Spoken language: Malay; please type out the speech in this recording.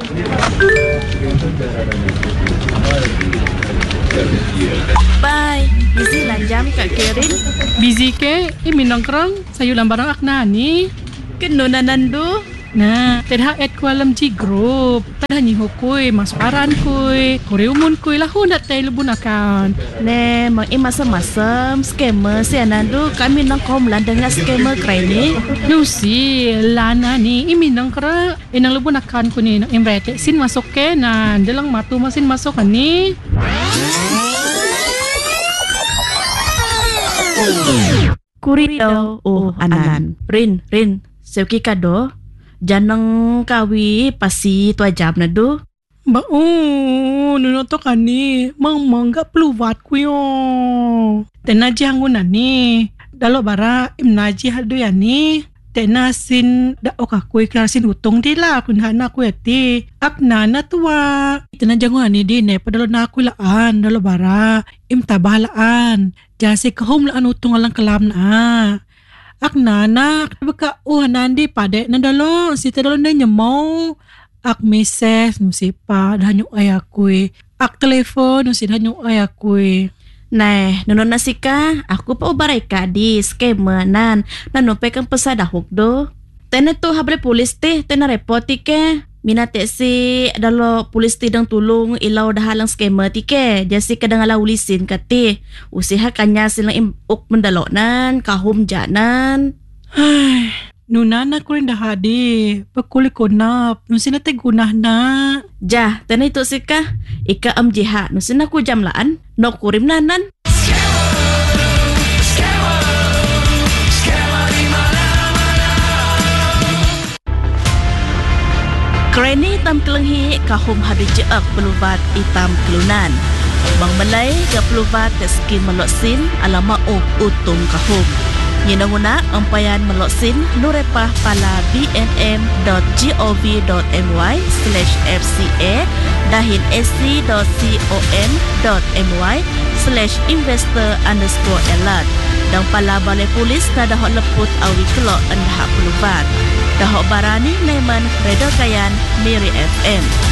Bye. Busy lanjam Kak Kerin. Busy ke? Minongkrong sayulan barang akna ni. Kenunanan do. Nah, tedha et ko alam ji group. Tedha ni hokoi masparan koi. Koreumun koi lah hunat tay lubun akan. Ne, mang masam-masam scammer sianan do kami nang komlan dengan scammer krai ni. Lucy, lana ni minongkra inang lubun akan ko ni imrete sin masuk ke nan dalang matu masin masuk ni. Kurito anan. Rin, seuki kado. Janang kawi pasi tu ajab na do. Nuno to kani mang gak peluvat ku yo. Tenaji hangunan ni. Dalo bara imnaji haldo ya ni. Tena sin da okakui klasin utong di la kun hana ku eti. Aknana tua. Tena jangan ni di ne padalo na aku laan dalo bara im tabalaan. Jasi kahum laan utong alang kelam na. Ak nana beka nandi pade nandalo si tadalo na nyemau ak meses nusipa danyo ayakui ak telepon nusi danyo ayakui. Nah, nono nasika aku pa ubaray ka di scammer nan nanupay kang pasadahok do. Tena to habre polis te tena repoti ke. Minate si dalo polis ti dang tulong ilaw dahalang scammer ti ke. Jasi kadang ala ulisin kati. Usiha kanya silang imuk mendalonan kahum janan. Ay, nunana ko rin dahadi. Pagkuli ko na. Nusin na gunah na. Jah, tena ito sika. Ika jiha. Nusin na ko jamlaan. No kurim nanan. Kreni tam kelenghi kahum hadu jeak pelubat itam kelunan. Bang Malay ke pelubat skim meloksin alama utung kahum. Nyinanguna empayan meloksin nurepah pala bnm.gov.my/fca dahin sc.com.my/investor_alert dan pala balai polis nada hok leput awi kelok endah pelubat. Dahok barani Neman Redo Kayan Miri FM.